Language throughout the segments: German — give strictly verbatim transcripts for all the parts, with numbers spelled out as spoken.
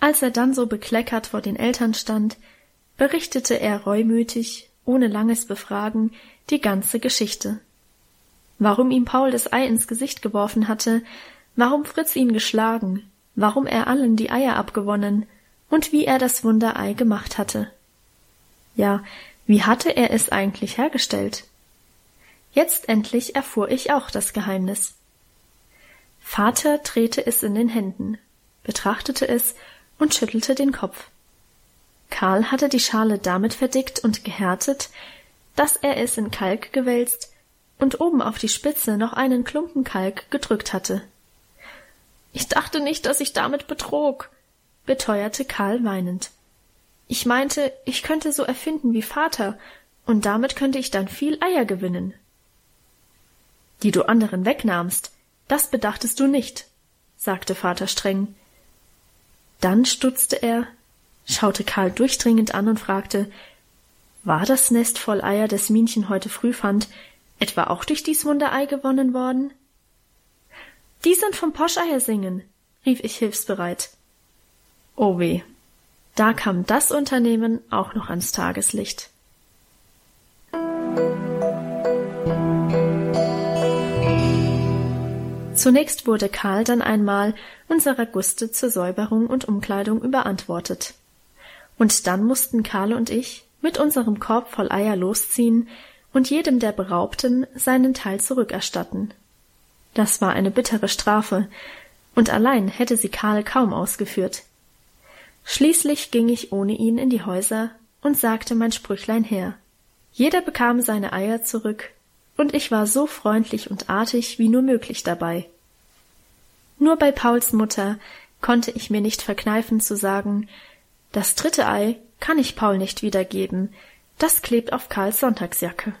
Als er dann so bekleckert vor den Eltern stand, berichtete er reumütig, ohne langes Befragen, die ganze Geschichte. Warum ihm Paul das Ei ins Gesicht geworfen hatte, warum Fritz ihn geschlagen, warum er allen die Eier abgewonnen und wie er das Wunderei gemacht hatte. Ja, wie hatte er es eigentlich hergestellt? Jetzt endlich erfuhr ich auch das Geheimnis. Vater drehte es in den Händen, betrachtete es und schüttelte den Kopf. Karl hatte die Schale damit verdickt und gehärtet, dass er es in Kalk gewälzt und oben auf die Spitze noch einen Klumpen Kalk gedrückt hatte. »Ich dachte nicht, dass ich damit betrog«, beteuerte Karl weinend. »Ich meinte, ich könnte so erfinden wie Vater, und damit könnte ich dann viel Eier gewinnen.« »Die du anderen wegnahmst, das bedachtest du nicht«, sagte Vater streng. Dann stutzte er, schaute Karl durchdringend an und fragte, »War das Nest voll Eier, das Minchen heute früh fand, etwa auch durch dies Wunderei gewonnen worden?« »Die sind vom Poscheiersingen«, rief ich hilfsbereit. Oh weh, da kam das Unternehmen auch noch ans Tageslicht. Zunächst wurde Karl dann einmal unserer Guste zur Säuberung und Umkleidung überantwortet. Und dann mussten Karl und ich mit unserem Korb voll Eier losziehen und jedem der Beraubten seinen Teil zurückerstatten. Das war eine bittere Strafe, und allein hätte sie Karl kaum ausgeführt. Schließlich ging ich ohne ihn in die Häuser und sagte mein Sprüchlein her. Jeder bekam seine Eier zurück, und ich war so freundlich und artig wie nur möglich dabei. Nur bei Pauls Mutter konnte ich mir nicht verkneifen zu sagen, das dritte Ei kann ich Paul nicht wiedergeben, das klebt auf Karls Sonntagsjacke.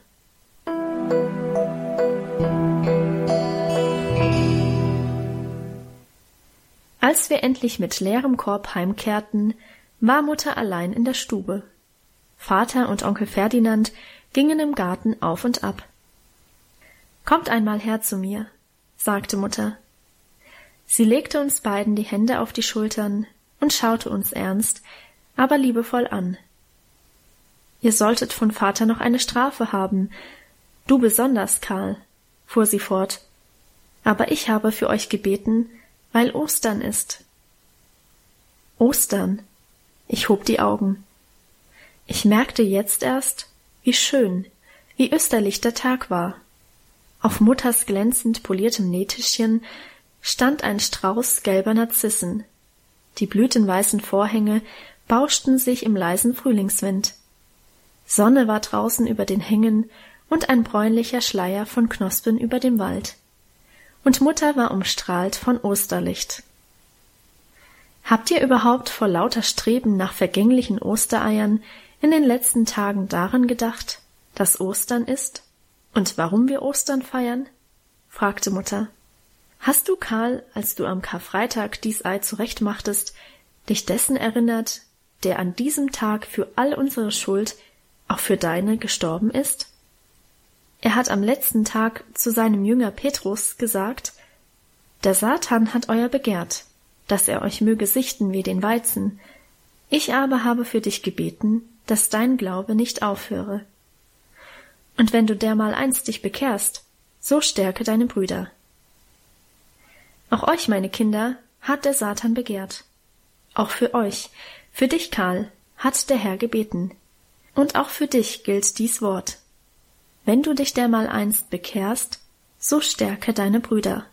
Als wir endlich mit leerem Korb heimkehrten, war Mutter allein in der Stube. Vater und Onkel Ferdinand gingen im Garten auf und ab. »Kommt einmal her zu mir«, sagte Mutter. Sie legte uns beiden die Hände auf die Schultern und schaute uns ernst, aber liebevoll an. »Ihr solltet von Vater noch eine Strafe haben, du besonders, Karl«, fuhr sie fort, »aber ich habe für euch gebeten, weil Ostern ist.« »Ostern?« Ich hob die Augen. Ich merkte jetzt erst, wie schön, wie österlich der Tag war. Auf Mutters glänzend poliertem Nähtischchen stand ein Strauß gelber Narzissen. Die blütenweißen Vorhänge bauschten sich im leisen Frühlingswind. Sonne war draußen über den Hängen und ein bräunlicher Schleier von Knospen über dem Wald. Und Mutter war umstrahlt von Osterlicht. »Habt ihr überhaupt vor lauter Streben nach vergänglichen Ostereiern in den letzten Tagen daran gedacht, dass Ostern ist und warum wir Ostern feiern?« fragte Mutter. »Hast du, Karl, als du am Karfreitag dies Ei zurechtmachtest, dich dessen erinnert, der an diesem Tag für all unsere Schuld, auch für deine, gestorben ist? Er hat am letzten Tag zu seinem Jünger Petrus gesagt, der Satan hat euer begehrt, dass er euch möge sichten wie den Weizen. Ich aber habe für dich gebeten, dass dein Glaube nicht aufhöre. Und wenn du dermaleinst dich bekehrst, so stärke deine Brüder. Auch euch, meine Kinder, hat der Satan begehrt. Auch für euch, für dich, Karl, hat der Herr gebeten. Und auch für dich gilt dies Wort. Wenn du dich dermaleinst bekehrst, so stärke deine Brüder.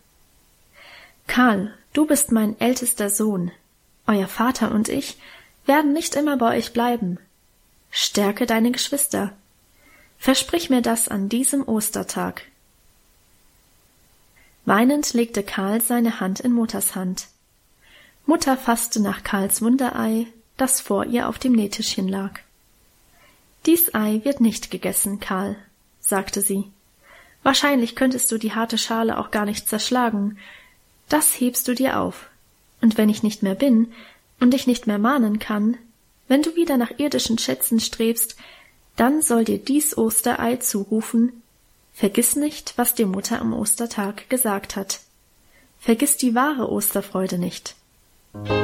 Karl, du bist mein ältester Sohn. Euer Vater und ich werden nicht immer bei euch bleiben. Stärke deine Geschwister. Versprich mir das an diesem Ostertag.« Weinend legte Karl seine Hand in Mutters Hand. Mutter fasste nach Karls Wunderei, das vor ihr auf dem Nähtischchen lag. »Dies Ei wird nicht gegessen, Karl«, sagte sie. »Wahrscheinlich könntest du die harte Schale auch gar nicht zerschlagen. Das hebst du dir auf. Und wenn ich nicht mehr bin und dich nicht mehr mahnen kann, wenn du wieder nach irdischen Schätzen strebst, dann soll dir dies Osterei zurufen: Vergiss nicht, was dir Mutter am Ostertag gesagt hat. Vergiss die wahre Osterfreude nicht.«